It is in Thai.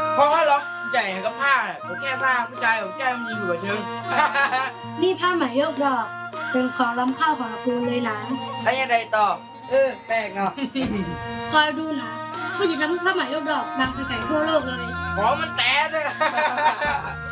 เพราะเหรอผู้ชายก็ผ้าผมแค่ผ้าผู้ชายผมแค่มีหัวเชิงนี่ผ้าไหมยกดอกเป็นของล้ำค่าของตระกูลเลยนะแล้วยังไงต่อแปลกเนาะคอยดูนะผู้หญิงทำผ้าไหมยกดอกดังไปไกลทั่วโลกเลยของมันแตะเลย